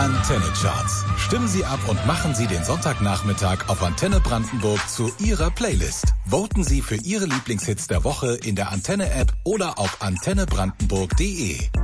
Antenne Charts. Stimmen Sie ab und machen Sie den Sonntagnachmittag auf Antenne Brandenburg zu Ihrer Playlist. Voten Sie für Ihre Lieblingshits der Woche in der Antenne-App oder auf antennebrandenburg.de.